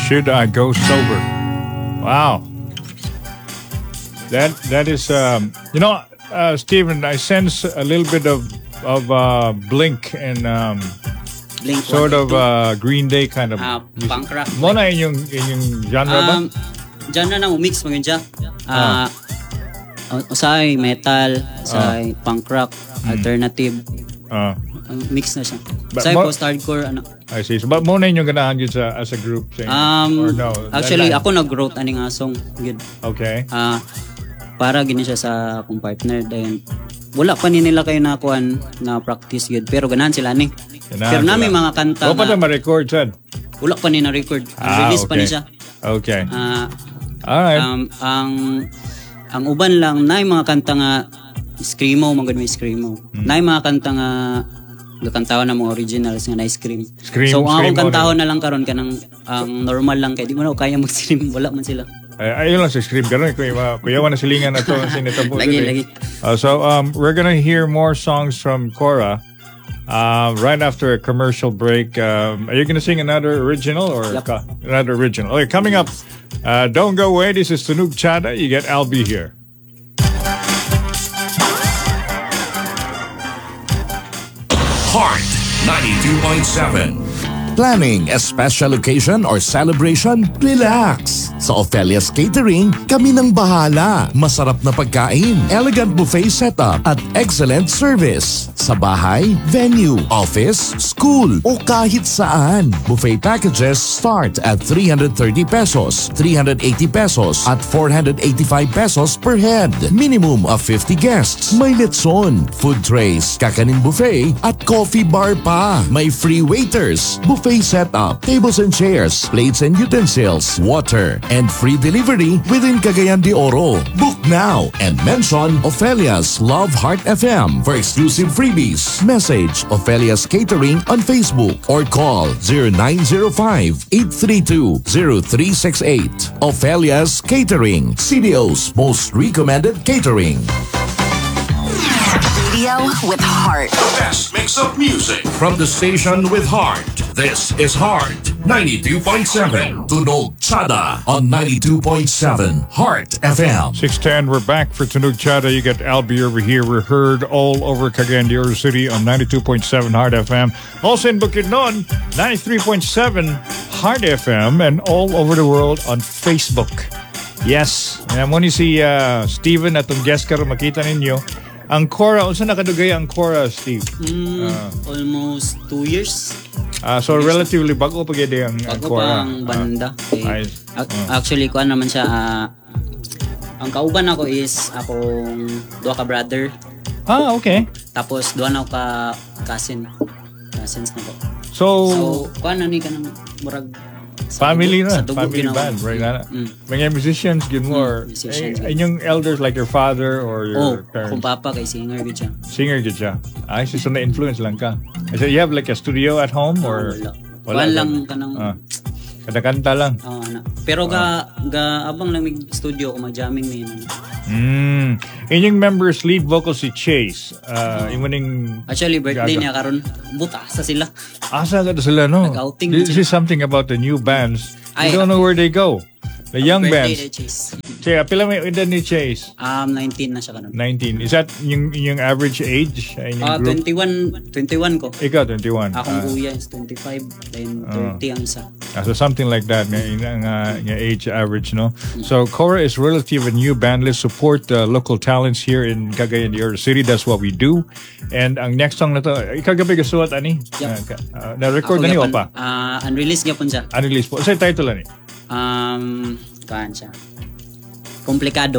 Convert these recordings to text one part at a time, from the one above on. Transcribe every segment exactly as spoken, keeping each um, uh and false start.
Should I Go Sober? Wow. That that is um, you know, uh, Stephen, I sense a little bit of of uh, Blink and um, Blink sort of uh, Green Day kind of uh, punk rock. Mo na inyong inyong genre ba? Um, genre na umix mo siya. Ah, uh, usay metal, usay uh, punk rock, mm. alternative. Ah. Uh, mix na siya. Usay post hardcore ano. I see. So, but mo na inyong ganahan yun sa as a group saying, um, or no? Actually, ako nag-wrote aning nga song. Good. Okay. Ah, uh, para gini siya sa akong partner then wala pa ni nila kayo na kuan na practice good pero ganahan sila ni. Ganahan pero nami mga kanta. O pa na ma-record sad. Wala pa ni na record. Ah, release okay. pa ni siya. Okay. Ah, uh, alright. Um, ang ang uban lang na mga kanta nga screamo mga may screamo. Hmm. Na mga kanta nga gakantawan na mga originals nga na scream. Scream so ang akong kantahon na lang karon kanang ang normal lang kay di mo na kaya mag-scream wala man sila. Ay, ayun lang sa scream karon kuya kuya na silingan na to sinitabo. Lagi lagi. Uh, so um we're gonna hear more songs from Cora. Uh, right after a commercial break, um, are you going to sing another original or yep. ca- another original? Okay, coming up, uh, don't go away. This is Tunog Chada. You get Albie here. Heart ninety-two point seven. Planning a special occasion or celebration? Relax! Sa Ophelia's Catering, kami nang bahala. Masarap na pagkain, elegant buffet setup, at excellent service. Sa bahay, venue, office, school, o kahit saan. Buffet packages start at three hundred thirty pesos, three hundred eighty pesos, at four hundred eighty-five pesos per head. Minimum of fifty guests. May letson, food trays, kakanin buffet, at coffee bar pa. May free waiters, buffet setup, tables and chairs, plates and utensils, water, and free delivery within Cagayan de Oro. Book now and mention Ophelia's Love Heart F M for exclusive freebies. Message Ophelia's Catering on Facebook or call zero nine zero five, eight three two, zero three six eight. Ophelia's Catering, C D O's most recommended catering. Radio with heart. The best mix of music from the station with heart. This is Heart ninety-two point seven. Tunog Chada on ninety-two point seven Heart F M. six ten, we're back for Tunog Chada. You got Albie over here. We're heard all over Cagayan de Oro City on ninety-two point seven Heart F M. Also in Bukidnon, ninety-three point seven Heart F M, and all over the world on Facebook. Yes. And when you see uh, Steven at ang guest karon makita ninyo, ang Cora, unsa nakadugay ang Cora, Steve? Mm, uh, almost two years. Ah, uh, so relatively bago pa gyud ang bago Cora. Bago pa ang banda. Uh, eh, uh, actually, kuan naman siya, uh, ang kauban ako is akong duha ka brother. Ah, okay. Tapos duha na ako ka cousin. Cousins na ko. So, so kuan na ni kanang murag family na, family ginawa. band, right na. Mm. Mga musicians, good more. Mm, musicians, eh, inyong elders like your father or your oh, parents? kung papa kay singer gid siya. Singer gid siya. Ay, so, so na-influence lang ka. I said, you have like a studio at home or? Wala. Wala Wala lang kanang... Ah. Kanta-kanta lang. Oo, uh, pero ga, ga abang lang may studio ko mag-jamming may ano. Mm. Inyong members lead vocal si Chase. Uh, yung maning actually birthday niya karon buta sa sila. Asa ka sila no? Nag-outing This is something about the new bands. You Ay, don't know where they go. The young bands. Chase. Sige, pila may edad ni Chase? Um, nineteen na siya karon. nineteen. Is that yung, yung average age? Uh, Ah, uh, twenty-one, twenty-one ko. Ikaw, twenty-one. Akong uh, kuya is twenty-five, then thirty uh, ang isa. Uh, so something like that, ng uh, age average, no? So Cora is relatively new band. Let's support uh, local talents here in Cagayan de Oro City. That's what we do. And ang next song na to, ikagabi kasuot, ani? Yep. Uh, na-record na niyo pa? Ah, uh, unreleased niya po siya. Unreleased po. Sa title, ani? Um, kaan siya. Komplikado.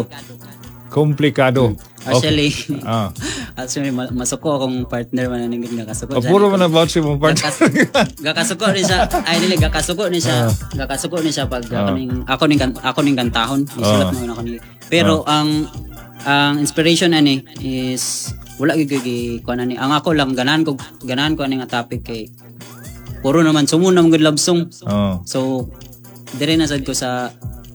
Komplikado. Actually, okay. ah. actually masuko akong partner man ning gakasuko. Oh, puro man about si mong partner. Gakasuko ni siya. Ay dili gakasuko ni siya. Gakasuko ni siya pag ako ning ako ning ako ning kantahon. Isulat mo ako ni. Pero ang ang inspiration ani is wala gyud gi kuan ani. Ang ako lang ganahan ko ganahan ko ani nga topic kay puro naman sumo na mga love song. Oh. So dire na sad ko sa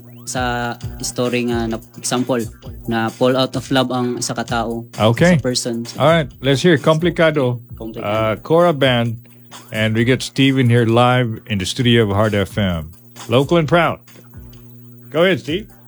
sa story nga na example na fall out of love ang isa ka tao, okay. sa person. So, all right, let's hear Komplikado, Komplikado. Uh, Cora Band, and we get Steven here live in the studio of Heart F M. Local and proud. Go ahead, Steve.